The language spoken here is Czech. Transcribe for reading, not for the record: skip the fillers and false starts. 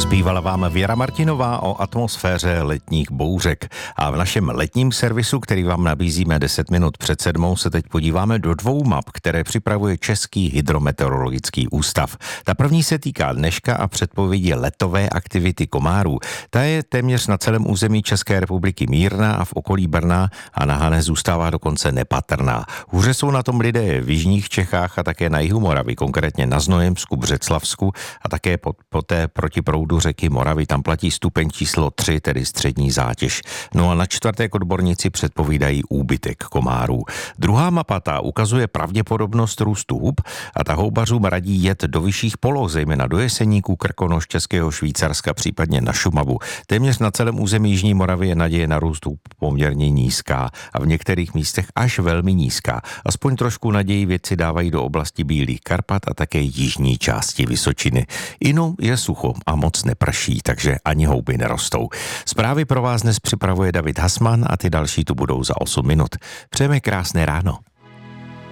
Zpívala vám Věra Martinová o atmosféře letních bouřek. A v našem letním servisu, který vám nabízíme 10 minut před 7, se teď podíváme do 2 map, které připravuje Český hydrometeorologický ústav. Ta první se týká dneška a předpovědi letové aktivity komárů. Ta je téměř na celém území České republiky mírná a v okolí Brna a na Hané zůstává dokonce nepatrná. Hůře jsou na tom lidé v jižních Čechách a také na jihu Moravy, konkrétně na Znojemsku, Břeclavsku a také poté proti proudu řeky Moravy. Tam platí stupeň číslo 3, tedy střední zátěž. No a na čtvrtek odborníci předpovídají úbytek komárů. Druhá mapa ta ukazuje pravděpodobnost růstu hub a ta houbařům radí jet do vyšších poloh, zejména do Jeseníků, Krkonoš, Českého Švýcarska, případně na Šumavu. Téměř na celém území jižní Moravy je naděje na růst hub poměrně nízká a v některých místech až velmi nízká. Aspoň trošku naději vědci dávají do oblasti Bílých Karpat a také jižní části Vysočiny. Inu je sucho a moc neprší, takže ani houby nerostou. Zprávy pro vás dnes připravuje David Hasman a ty další tu budou za 8 minut. Přejeme krásné ráno.